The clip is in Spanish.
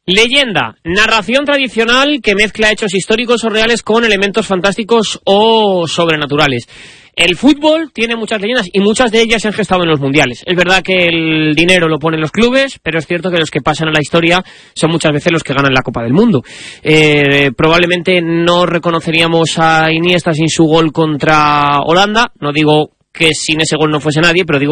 Leyenda, narración tradicional que mezcla hechos históricos o reales con elementos fantásticos o sobrenaturales. El fútbol tiene muchas leyendas y muchas de ellas se han gestado en los mundiales. Es verdad que el dinero lo ponen los clubes, pero es cierto que los que pasan a la historia son muchas veces los que ganan la Copa del Mundo. Probablemente no reconoceríamos a Iniesta sin su gol contra Holanda. No digo que sin ese gol no fuese nadie, pero digo